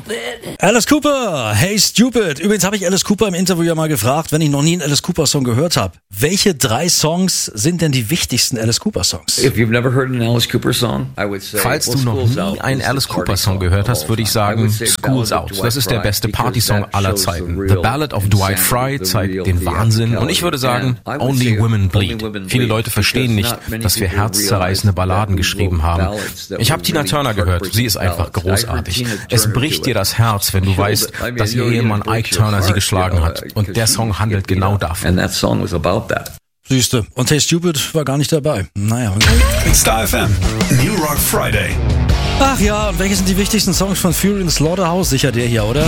stupid. Alice Cooper, Hey Stupid. Übrigens habe ich Alice Cooper im Interview ja mal gefragt, wenn ich noch nie einen Alice Cooper Song gehört habe. Welche 3 Songs sind denn die wichtigsten Alice Cooper Songs? Falls du noch nie einen Alice Cooper Song gehört hast, würde ich sagen School's Out. Das ist der beste Partysong aller Zeiten. The Ballad of Dwight Fry zeigt den Wahnsinn und ich würde sagen Only Women Bleed. Viele Leute verstehen nicht, dass wir herzzerreißende Balladen geschrieben haben. Ich habe Tina Turner gehört, sie ist einfach großartig. Es bricht dir das Herz, wenn du weißt, dass ihr Ehemann Ike Turner sie geschlagen hat. Und der Song handelt genau davon. Siehste, und Hey Stupid war gar nicht dabei. Naja. Star FM, New Rock Friday. Ach ja, und welche sind die wichtigsten Songs von Fury in the Slaughterhouse? Sicher der hier, oder?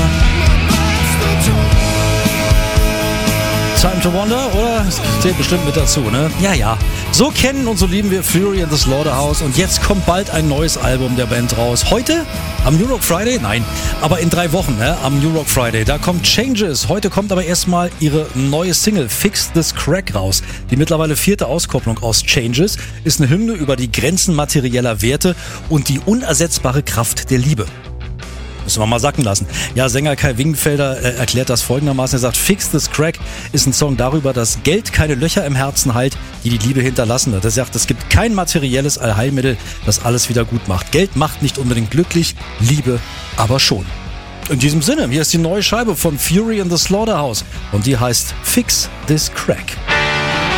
Time to Wonder, oder? Das zählt bestimmt mit dazu, ne? Ja. So kennen und so lieben wir Fury in the Slaughterhouse und jetzt kommt bald ein neues Album der Band raus. Heute? Am New Rock Friday? Nein, aber in 3 Wochen, ne? Am New Rock Friday. Da kommt Changes. Heute kommt aber erstmal ihre neue Single Fix This Crack raus. Die mittlerweile 4. Auskopplung aus Changes ist eine Hymne über die Grenzen materieller Werte und die unersetzbare Kraft der Liebe. Müssen wir mal sacken lassen. Ja, Sänger Kai Wingenfelder erklärt das folgendermaßen. Er sagt, Fix This Crack ist ein Song darüber, dass Geld keine Löcher im Herzen heilt, die die Liebe hinterlassen hat. Er sagt, es gibt kein materielles Allheilmittel, das alles wieder gut macht. Geld macht nicht unbedingt glücklich, Liebe aber schon. In diesem Sinne, hier ist die neue Scheibe von Fury in the Slaughterhouse und die heißt Fix This Crack.